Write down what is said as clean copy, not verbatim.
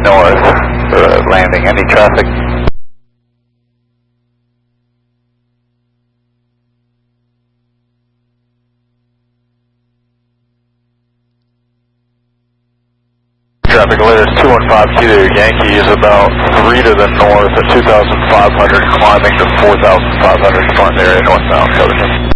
north, landing. Any traffic? Traffic latest 215 Kilo Yankee is about 3 to the north at 2,500, climbing to 4,500 front area northbound, coverage.